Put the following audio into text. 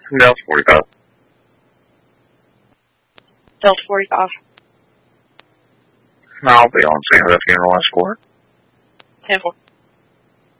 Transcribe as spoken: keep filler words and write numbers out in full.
Delta forty-five. Delta forty-five. I'll be on scene of that funeral escort. ten four.